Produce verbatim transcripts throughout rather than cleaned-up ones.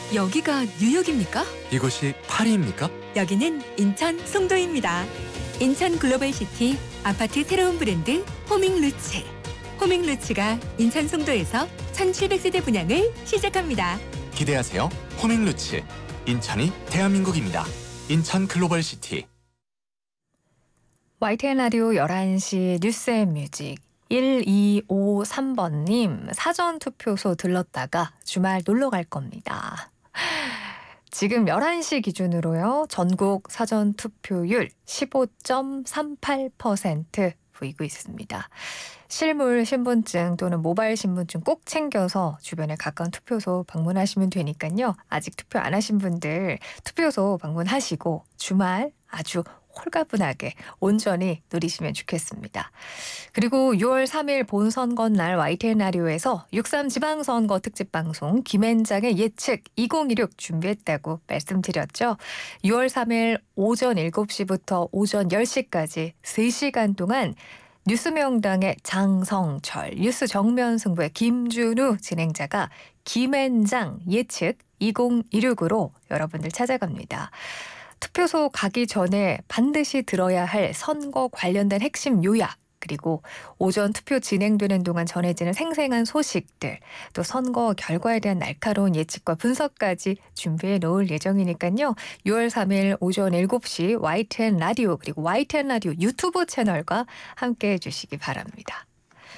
여기가 뉴욕입니까? 이곳이 파리입니까? 여기는 인천 송도입니다. 인천 글로벌시티 아파트 새로운 브랜드 호밍루츠. 호밍루츠가 인천 송도에서 천칠백 세대 분양을 시작합니다. 기대하세요. 호밍루츠. 인천이 대한민국입니다. 인천 글로벌시티. 와이티엔 라디오 열한 시 뉴스앤뮤직 일이오삼 번님 사전투표소 들렀다가 주말 놀러 갈 겁니다. 지금 열한 시 기준으로요. 전국 사전투표율 십오 점 삼팔 퍼센트 보이고 있습니다. 실물 신분증 또는 모바일 신분증 꼭 챙겨서 주변에 가까운 투표소 방문하시면 되니까요. 아직 투표 안 하신 분들 투표소 방문하시고 주말 아주 홀가분하게 온전히 누리시면 좋겠습니다. 그리고 유월 삼일 본선거 날 와이티엔 라디오에서 육삼 지방선거 특집 방송 김앤장의 예측 이천이십육 준비했다고 말씀드렸죠. 유월 삼일 오전 일곱 시부터 오전 열 시까지 세 시간 동안 뉴스명당의 장성철, 뉴스 정면 승부의 김준우 진행자가 김앤장 예측 이천이십육으로 여러분들 찾아갑니다. 투표소 가기 전에 반드시 들어야 할 선거 관련된 핵심 요약, 그리고 오전 투표 진행되는 동안 전해지는 생생한 소식들, 또 선거 결과에 대한 날카로운 예측과 분석까지 준비해 놓을 예정이니까요. 유월 삼일 오전 일곱 시 와이티엔 라디오 그리고 와이티엔 라디오 유튜브 채널과 함께해 주시기 바랍니다.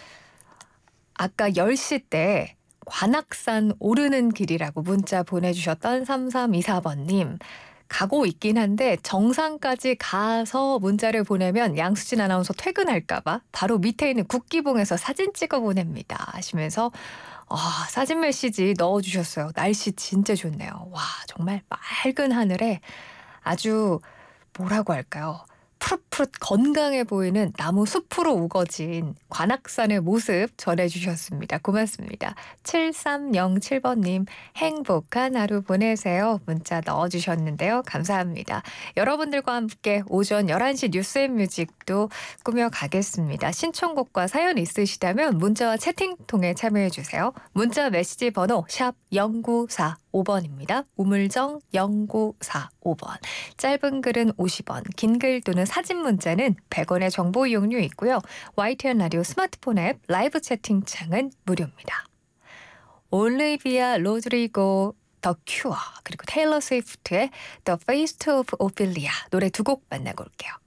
아까 열 시 때 관악산 오르는 길이라고 문자 보내주셨던 삼삼이사 번님. 가고 있긴 한데 정상까지 가서 문자를 보내면 양수진 아나운서 퇴근할까 봐 바로 밑에 있는 국기봉에서 사진 찍어 보냅니다 하시면서 아, 사진 메시지 넣어주셨어요. 날씨 진짜 좋네요. 와, 정말 맑은 하늘에 아주 뭐라고 할까요? 푸릇푸릇 건강해 보이는 나무 숲으로 우거진 관악산의 모습 전해주셨습니다. 고맙습니다. 칠삼영칠 번님 행복한 하루 보내세요. 문자 넣어주셨는데요. 감사합니다. 여러분들과 함께 오전 열한 시 뉴스앤뮤직도 꾸며가겠습니다. 신청곡과 사연 있으시다면 문자와 채팅 통해 참여해주세요. 문자 메시지 번호 샵 영구사오 번입니다. 우물정 영구사오 번. 짧은 글은 오십 원, 긴 글 또는 사진 문자는 백 원의 정보 이용료 있고요. 와이티엔 라디오 스마트폰 앱 라이브 채팅창은 무료입니다. 올리비아 로드리고 더 큐어 그리고 테일러 스위프트의 The Face of Ophelia 노래 두 곡 만나고 올게요.